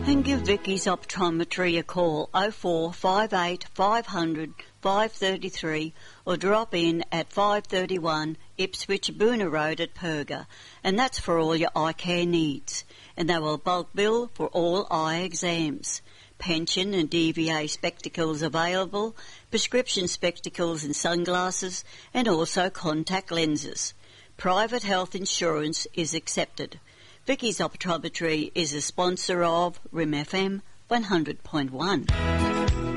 And give Vicky's Optometry a call 0458 500 533 or drop in at 531 Ipswich Boona Road at Perga, and that's for all your eye care needs. And they will bulk bill for all eye exams. Pension and DVA spectacles available, prescription spectacles and sunglasses, and also contact lenses. Private health insurance is accepted. Vicky's Optometry is a sponsor of RIM FM 100.1.